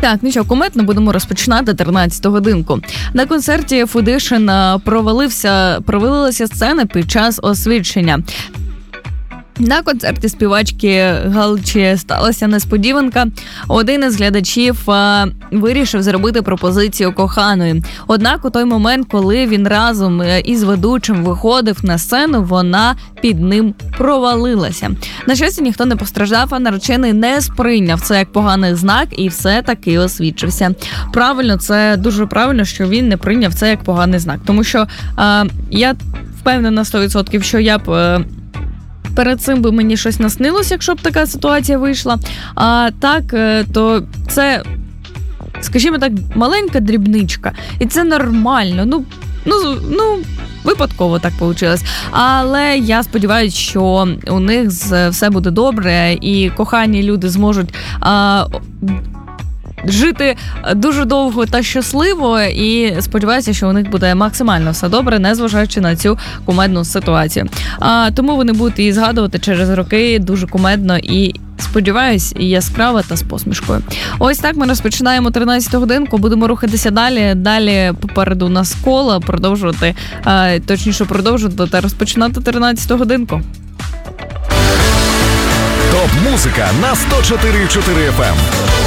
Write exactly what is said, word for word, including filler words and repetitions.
Так, ну що, кумедно будемо розпочинати тринадцяту годинку. На концерті Фудишин провалився, провалилася сцена під час освідчення. На концерті співачки Галчі сталася несподіванка. Один із глядачів а, вирішив зробити пропозицію коханої. Однак у той момент, коли він разом із ведучим виходив на сцену, вона під ним провалилася. На щастя, ніхто не постраждав, а наречений не сприйняв це як поганий знак і все-таки освідчився. Правильно, це дуже правильно, що він не прийняв це як поганий знак. Тому що а, я впевнена на сто відсотків, що я б... А, перед цим би мені щось наснилося, якщо б така ситуація вийшла. А так, то це, скажімо так, маленька дрібничка. І це нормально. Ну, ну, ну випадково так вийшло. Але я сподіваюся, що у них все буде добре і кохані люди зможуть а, жити дуже довго та щасливо, і сподіваюся, що у них буде максимально все добре, незважаючи на цю кумедну ситуацію. А, тому вони будуть її згадувати через роки дуже кумедно і, сподіваюсь, яскраво та з посмішкою. Ось так ми розпочинаємо тринадцяту годинку, будемо рухатися далі. Далі попереду у нас коло, продовжувати, а, точніше продовжувати та розпочинати тринадцяту годинку. Топ-музика на сто чотири і чотири еф ем.